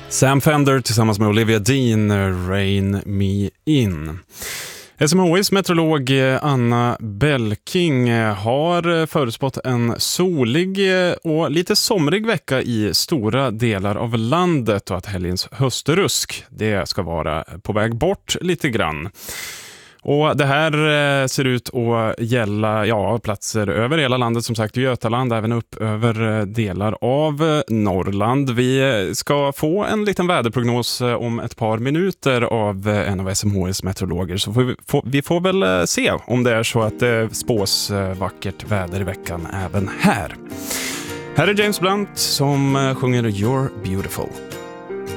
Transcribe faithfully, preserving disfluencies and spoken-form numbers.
Sam Fender tillsammans med Olivia Dean, Rain Me In. S M H I:s meteorolog Anna Belking har förutspått en solig och lite somrig vecka i stora delar av landet och att helgens höstrusk det ska vara på väg bort lite grann. Och det här ser ut att gälla ja, platser över hela landet, som sagt i Götaland, även upp över delar av Norrland. Vi ska få en liten väderprognos om ett par minuter av en av S M H I:s meteorologer, så får vi, får, vi får väl se om det är så att det spås vackert väder i veckan även här. Här är James Blunt som sjunger You're Beautiful.